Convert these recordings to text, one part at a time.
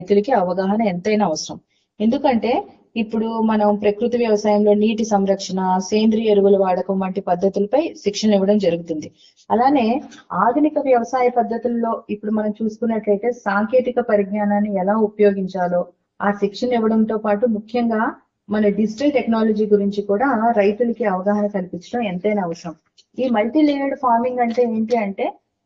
రైతులకి అవగాహన ఎంతైనా అవసరం. ఎందుకంటే ఇప్పుడు మనం ప్రకృతి వ్యవసాయంలో నీటి సంరక్షణ, సేంద్రియ ఎరువుల వాడకం వంటి పద్ధతులపై శిక్షణ ఇవ్వడం జరుగుతుంది. అలానే ఆధునిక వ్యవసాయ పద్ధతుల్లో ఇప్పుడు మనం చూసుకున్నట్లయితే సాంకేతిక పరిజ్ఞానాన్ని ఎలా ఉపయోగించాలో ఆ శిక్షణ ఇవ్వడంతో పాటు ముఖ్యంగా మన డిజిటల్ టెక్నాలజీ గురించి కూడా రైతులకి అవగాహన కల్పించడం ఎంతైనా అవసరం. ఈ మల్టీ లేయర్డ్ ఫార్మింగ్ అంటే ఏంటి అంటే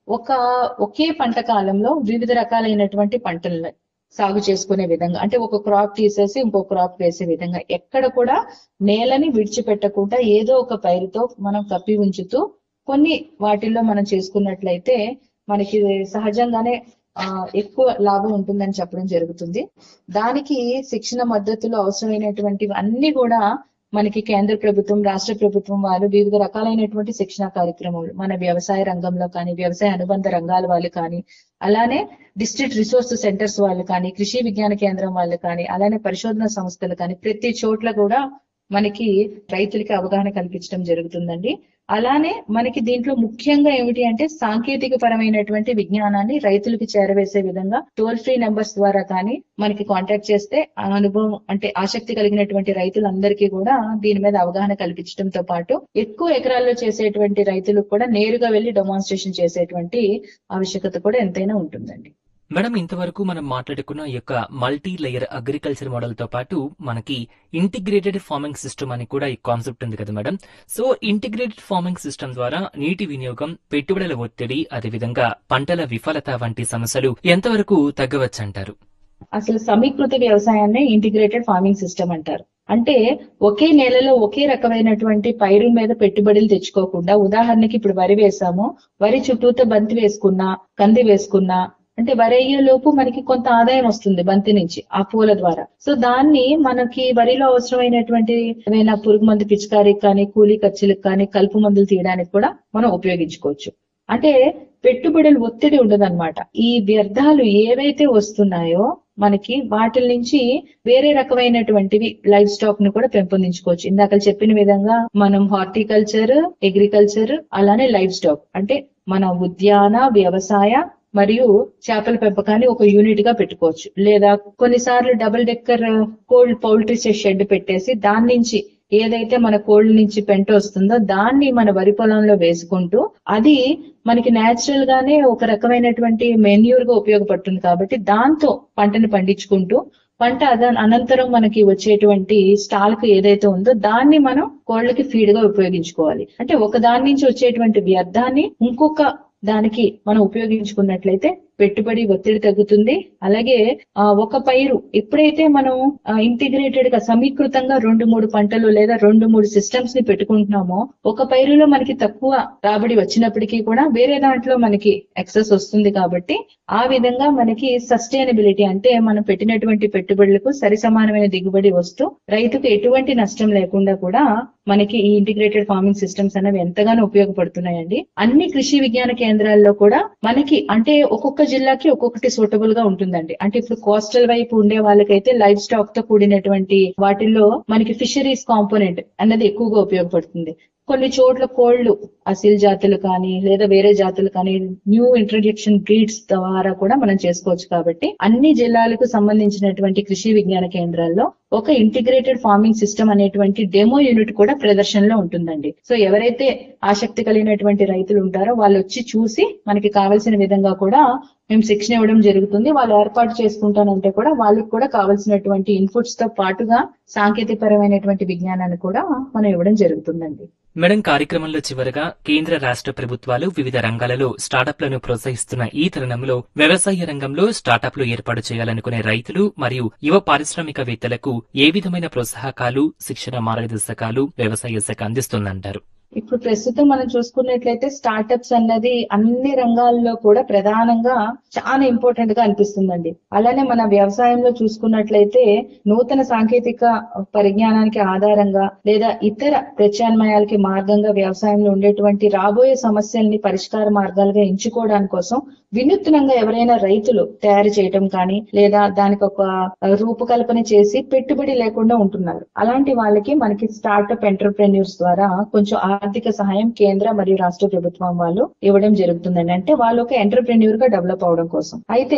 ఒకే పంట కాలంలో వివిధ రకాలైనటువంటి పంటలను సాగు చేసుకునే విధంగా, అంటే ఒక క్రాప్ తీసేసి ఇంకో క్రాప్ వేసే విధంగా, ఎక్కడ కూడా నేలని విడిచిపెట్టకుండా ఏదో ఒక పైరుతో మనం కప్పి ఉంచుతూ కొన్ని వాటిల్లో మనం చేసుకున్నట్లయితే మనకి సహజంగానే ఎక్కువ లాభం ఉంటుందని చెప్పడం జరుగుతుంది. దానికి శిక్షణ మద్దతులు అవసరమైనటువంటివి అన్ని కూడా మనకి కేంద్ర ప్రభుత్వం, రాష్ట్ర ప్రభుత్వం వారు వివిధ రకాలైనటువంటి శిక్షణ కార్యక్రమాలు మన వ్యవసాయ రంగంలో కానీ, వ్యవసాయ అనుబంధ రంగాల వాళ్ళు కానీ, అలానే డిస్ట్రిక్ట్ రిసోర్స్ సెంటర్స్ వాళ్ళు కానీ, కృషి విజ్ఞాన కేంద్రం వాళ్ళు కానీ, అలానే పరిశోధన సంస్థలు కానీ ప్రతి చోట్ల కూడా మనకి రైతులకి అవగాహన కల్పించడం జరుగుతుందండి. అలానే మనకి దీంట్లో ముఖ్యంగా ఏమిటి అంటే సాంకేతిక పరమైనటువంటి విజ్ఞానాన్ని రైతులకి చేరవేసే విధంగా టోల్ ఫ్రీ నెంబర్స్ ద్వారా కానీ మనకి కాంటాక్ట్ చేస్తే అనుభవం అంటే ఆసక్తి కలిగినటువంటి రైతులందరికీ కూడా దీని మీద అవగాహన కల్పించడంతో పాటు ఎక్కువ ఎకరాల్లో చేసేటువంటి రైతులకు కూడా నేరుగా వెళ్లి డెమాన్స్ట్రేషన్ చేసేటువంటి ఆవశ్యకత కూడా ఎంతైనా ఉంటుందండి. మేడం, ఇంతవరకు మనం మాట్లాడుకున్న ఈ యొక్క మల్టీ లేయర్ అగ్రికల్చర్ మోడల్ తో పాటు మనకి ఇంటిగ్రేటెడ్ ఫార్మింగ్ సిస్టమ్ అని కూడా ఈ కాన్సెప్ట్ ఉంది కదా madam. So integrated farming system ద్వారా నీటి వినియోగం, పెట్టుబడుల ఒత్తిడి, అదేవిధంగా పంటల విఫలత వంటి సమస్యలు ఎంతవరకు తగ్గవచ్చు అంటారు? అసలు సమీకృత వ్యవసాయాన్ని ఇంటిగ్రేటెడ్ ఫార్మింగ్ సిస్టమ్ అంటారు. అంటే ఒకే నేలలో ఒకే రకమైనటువంటి పైరు మీద పెట్టుబడులు తెచ్చుకోకుండా, ఉదాహరణకి ఇప్పుడు వరి వేసాము, వరి చుట్టూతో బంతి వేసుకున్నా, కంది వేసుకున్నా, అంటే వరి అయ్యేలోపు మనకి కొంత ఆదాయం వస్తుంది బంతి నుంచి ఆ పూల ద్వారా. సో దాన్ని మనకి వరిలో అవసరమైనటువంటి ఏమైనా పురుగు మందు పిచికారికి కానీ, కూలీ ఖర్చులకు కానీ, కలుపు మందులు తీయడానికి కూడా మనం ఉపయోగించుకోవచ్చు. అంటే పెట్టుబడులు ఒత్తిడి ఉండదన్నమాట. ఈ వ్యర్థాలు ఏవైతే వస్తున్నాయో మనకి వాటి నుంచి వేరే రకమైనటువంటివి లైఫ్ స్టాక్ ను కూడా పెంపొందించుకోవచ్చు. ఇందాక చెప్పిన విధంగా మనం హార్టికల్చర్, అగ్రికల్చర్, అలానే లైఫ్ స్టాక్ అంటే మన ఉద్యాన వ్యవసాయ మరియు చేపల పెంపకాన్ని ఒక యూనిట్ గా పెట్టుకోవచ్చు. లేదా కొన్నిసార్లు double decker cold poultry shed పెట్టేసి దాని నుంచి ఏదైతే మన కోళ్ళ నుంచి పెంట వస్తుందో దాన్ని మన వరి పొలంలో వేసుకుంటూ అది మనకి నేచురల్ గానే ఒక రకమైనటువంటి మెన్యూర్ గా ఉపయోగపడుతుంది. కాబట్టి దాంతో పంటను పండించుకుంటూ పంట అనంతరం మనకి వచ్చేటువంటి స్టాల్క్ ఏదైతే ఉందో దాన్ని మనం కోళ్ళకి ఫీడ్ గా ఉపయోగించుకోవాలి. అంటే ఒక దాని నుంచి వచ్చేటువంటి వ్యర్థాన్ని ఇంకొక దానికి మనం ఉపయోగించుకున్నట్లయితే పెట్టుబడి ఒత్తిడి తగ్గుతుంది. అలాగే ఒక పైరు ఎప్పుడైతే మనం ఇంటిగ్రేటెడ్ గా సమీకృతంగా 2-3 పంటలు లేదా 2-3 సిస్టమ్స్ ని పెట్టుకుంటున్నామో ఒక పైరులో మనకి తక్కువ రాబడి వచ్చినప్పటికీ కూడా వేరే దాంట్లో మనకి ఎక్సెస్ వస్తుంది. కాబట్టి ఆ విధంగా మనకి సస్టైనబిలిటీ అంటే మనం పెట్టినటువంటి పెట్టుబడులకు సరి సమానమైన దిగుబడి వస్తూ రైతుకు ఎటువంటి నష్టం లేకుండా కూడా మనకి ఈ ఇంటిగ్రేటెడ్ ఫార్మింగ్ సిస్టమ్స్ అనేవి ఎంతగానో ఉపయోగపడుతున్నాయండి. అన్ని కృషి విజ్ఞాన కేంద్రాల్లో కూడా మనకి అంటే ఒక్కొక్క జిల్లాకి ఒక్కొక్కటి సూటబుల్ గా ఉంటుందండి. అంటే ఇప్పుడు కోస్టల్ వైపు ఉండే వాళ్ళకైతే లైఫ్ స్టాక్ తో కూడినటువంటి వాటిల్లో మనకి ఫిషరీస్ కాంపోనెంట్ అన్నది ఎక్కువగా ఉపయోగపడుతుంది. కొన్ని చోట్ల కోళ్లు అసిల్ జాతులు కానీ లేదా వేరే జాతులు కానీ న్యూ ఇంట్రొడక్షన్ బ్రీడ్స్ ద్వారా కూడా మనం చేసుకోవచ్చు. కాబట్టి అన్ని జిల్లాలకు సంబంధించినటువంటి కృషి విజ్ఞాన కేంద్రాల్లో ఒక ఇంటిగ్రేటెడ్ ఫార్మింగ్ సిస్టమ్ అనేటువంటి డెమో యూనిట్ కూడా ప్రదర్శనలో ఉంటుందండి. సో ఎవరైతే ఆసక్తి కలిగినటువంటి రైతులు ఉంటారో వాళ్ళు వచ్చి చూసి మనకి కావాల్సిన విధంగా కూడా మేము శిక్షణ ఇవ్వడం జరుగుతుంది. వాళ్ళు ఏర్పాటు చేసుకుంటానంటే కూడా వాళ్ళకి కూడా కావాల్సినటువంటి ఇన్పుట్స్ తో పాటుగా సాంకేతిక పరమైనటువంటి విజ్ఞానాన్ని కూడా మనం ఇవ్వడం జరుగుతుందండి. మేడం, కార్యక్రమంలో చివరగా కేంద్ర రాష్ట్ర ప్రభుత్వాలు వివిధ రంగాలలో స్టార్టప్లను ప్రోత్సహిస్తున్న ఈ తరుణంలో వ్యవసాయ రంగంలో స్టార్టప్లు ఏర్పాటు చేయాలనుకునే రైతులు మరియు యువ పారిశ్రామికవేత్తలకు ఏ విధమైన ప్రోత్సాహకాలు, శిక్షణ మార్గదర్శకాలు వ్యవసాయ శాఖ అందిస్తుందంటారు? ఇప్పుడు ప్రస్తుతం మనం చూసుకున్నట్లయితే స్టార్టప్స్ అన్నది అన్ని రంగాల్లో కూడా ప్రధానంగా చాలా ఇంపార్టెంట్ గా అనిపిస్తుందండి. అలానే మన వ్యవసాయంలో చూసుకున్నట్లయితే నూతన సాంకేతిక పరిజ్ఞానానికి ఆధారంగా లేదా ఇతర ప్రత్యామ్నాయాలకి మార్గంగా వ్యవసాయంలో ఉండేటువంటి రాబోయే సమస్యల్ని పరిష్కార మార్గాలుగా ఎంచుకోవడానికి కోసం వినూత్నంగా ఎవరైనా రైతులు తయారు చేయటం కానీ లేదా దానికి ఒక రూపకల్పన చేసి పెట్టుబడి లేకుండా ఉంటున్నారు. అలాంటి వాళ్ళకి మనకి స్టార్టప్ ఎంటర్ప్రెన్యూర్స్ ద్వారా కొంచెం ఆర్థిక సహాయం కేంద్ర మరియు రాష్ట్ర ప్రభుత్వం వాళ్ళు ఇవ్వడం జరుగుతుందండి. అంటే వాళ్ళు ఒక ఎంటర్ప్రెన్యూర్ గా డెవలప్ అవడం కోసం. అయితే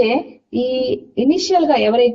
ఈ ఇనిషియల్ గా ఎవరైతే